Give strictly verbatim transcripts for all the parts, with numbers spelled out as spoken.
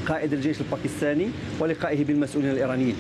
قائد الجيش الباكستاني ولقائه بالمسؤولين الإيرانيين.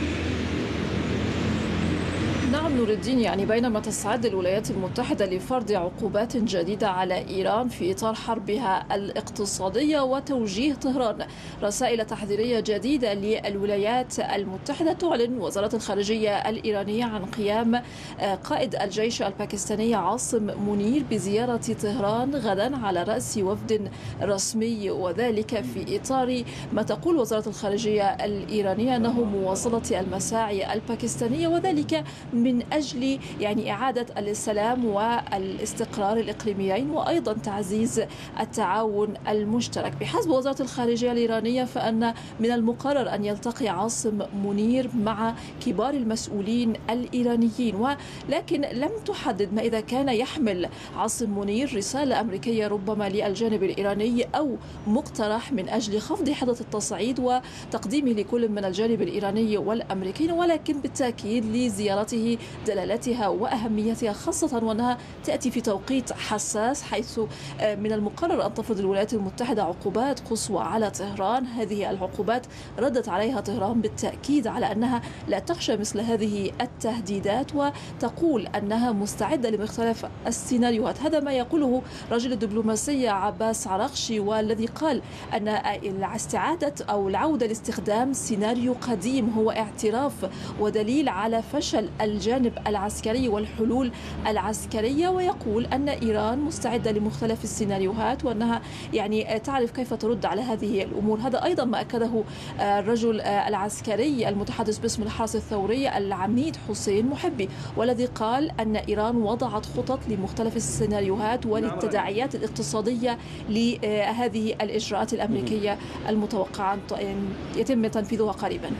نعم نور الدين، يعني بينما تستعد الولايات المتحدة لفرض عقوبات جديدة على إيران في إطار حربها الاقتصادية وتوجيه طهران رسائل تحذيرية جديدة للولايات المتحدة، تعلن وزارة الخارجية الإيرانية عن قيام قائد الجيش الباكستاني عاصم منير بزيارة طهران غدا على رأس وفد رسمي، وذلك في إطار ما تقول وزارة الخارجية الإيرانية أنه مواصلة المساعي الباكستانية، وذلك من أجل يعني إعادة السلام والاستقرار الإقليميين وأيضا تعزيز التعاون المشترك. بحسب وزارة الخارجية الإيرانية فإن من المقرر أن يلتقي عاصم منير مع كبار المسؤولين الإيرانيين، ولكن لم تحدد ما إذا كان يحمل عاصم منير رسالة أمريكية ربما للجانب الإيراني أو مقترح من أجل خفض حدة التصعيد وتقديمه لكل من الجانب الإيراني والأمريكي، ولكن بالتأكيد لزيارته دلالتها وأهميتها، خاصة وأنها تأتي في توقيت حساس، حيث من المقرر أن تفرض الولايات المتحدة عقوبات قصوى على طهران. هذه العقوبات ردت عليها طهران بالتأكيد على أنها لا تخشى مثل هذه التهديدات، وتقول أنها مستعدة لمختلف السيناريوهات. هذا ما يقوله رجل الدبلوماسية عباس عرقشي، والذي قال أن استعادة أو العودة لاستخدام سيناريو قديم هو اعتراف ودليل على فشل الجانب العسكري والحلول العسكرية، ويقول أن إيران مستعدة لمختلف السيناريوهات وأنها يعني تعرف كيف ترد على هذه الأمور. هذا أيضا ما أكده الرجل العسكري المتحدث باسم الحرس الثوري العميد حسين محبي، والذي قال أن إيران وضعت خطط لمختلف السيناريوهات وللتداعيات الاقتصادية لهذه الإجراءات الأمريكية المتوقعة يتم تنفيذها قريبا.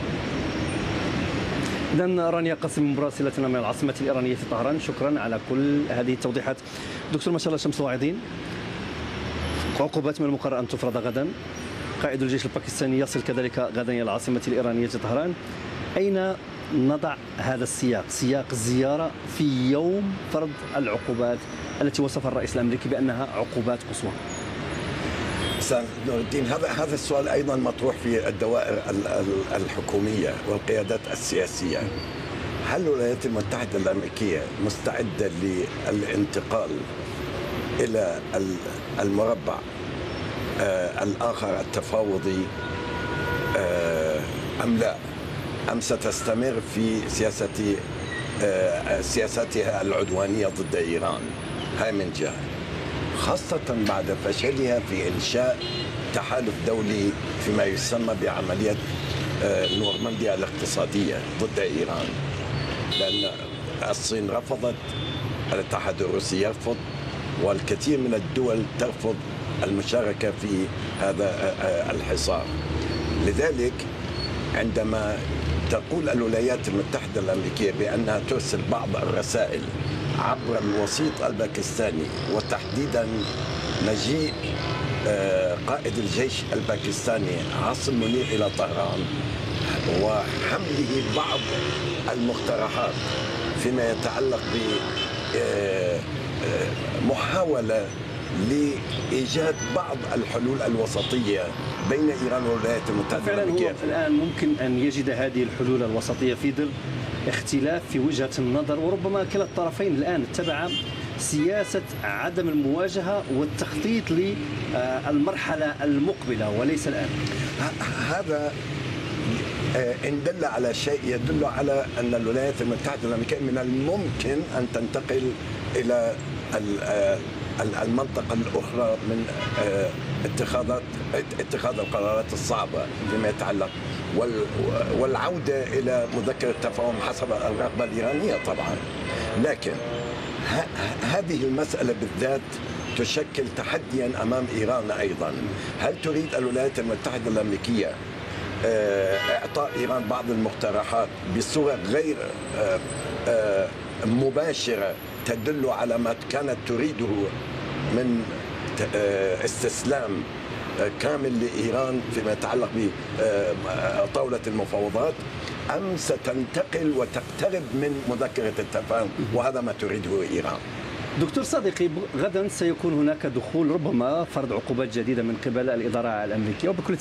إذن رانيا قاسم مراسلتنا من العاصمة الإيرانية في طهران، شكرا على كل هذه التوضيحات. دكتور ما شاء الله شمس واعظين، عقوبات من المقرر أن تفرض غدا، قائد الجيش الباكستاني يصل كذلك غدا إلى العاصمة الإيرانية طهران. أين نضع هذا السياق، سياق الزيارة في يوم فرض العقوبات التي وصف الرئيس الأمريكي بأنها عقوبات قصوى؟ استاذ نور الدين، هذا هذا السؤال ايضا مطروح في الدوائر الحكوميه والقيادات السياسيه. هل الولايات المتحده الامريكيه مستعده للانتقال الى المربع آه الاخر التفاوضي آه ام لا؟ ام ستستمر في سياسه آه سياستها العدوانيه ضد ايران؟ هاي من جهه، خاصة بعد فشلها في إنشاء تحالف دولي فيما يسمى بعملية نورمانديا الاقتصادية ضد إيران، لأن الصين رفضت، الاتحاد الروسي يرفض، والكثير من الدول ترفض المشاركة في هذا الحصار. لذلك عندما تقول الولايات المتحدة الأمريكية بأنها ترسل بعض الرسائل عبر الوسيط الباكستاني، وتحديدا مجيء قائد الجيش الباكستاني عاصم منير إلى طهران وحمله بعض المقترحات فيما يتعلق بمحاولة لإيجاد بعض الحلول الوسطية بين إيران والولايات المتحدة الأمريكية. فعلا هو الآن ممكن أن يجد هذه الحلول الوسطية في ظل اختلاف في وجهة النظر، وربما كلا الطرفين الآن اتبع سياسة عدم المواجهة والتخطيط للمرحلة المقبلة وليس الآن. هذا إن دل على شيء يدل على أن الولايات المتحدة الأمريكية من الممكن أن تنتقل إلى المنطقة الأخرى من اتخاذات اتخاذ القرارات الصعبة فيما يتعلق والعودة إلى مذكرة التفاهم حسب الرغبة الإيرانية طبعا. لكن هذه المسألة بالذات تشكل تحديا أمام إيران أيضا. هل تريد الولايات المتحدة الأمريكية إعطاء إيران بعض المقترحات بصورة غير مباشرة تدل على ما كانت تريده من استسلام كامل لإيران فيما يتعلق بطاولة المفاوضات، أم ستنتقل وتقترب من مذكرة التفاهم وهذا ما تريده إيران؟ دكتور صديقي، غدا سيكون هناك دخول ربما فرض عقوبات جديدة من قبل الإدارة الأمريكية، وبكل